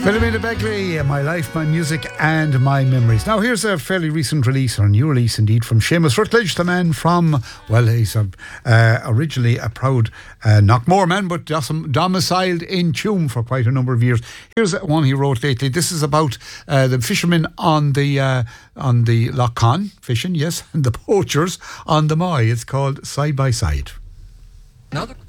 Philomena Begley, My Life, My Music and My Memories. Now here's a fairly recent release, or a new release indeed, from Seamus Rutledge, the man from, well, he's originally a proud Knockmore man, but domiciled in Tuam for quite a number of years. Here's one he wrote lately. This is about the fishermen on the Lough Conn fishing, yes, and the poachers on the Moy. It's called Side by Side. Another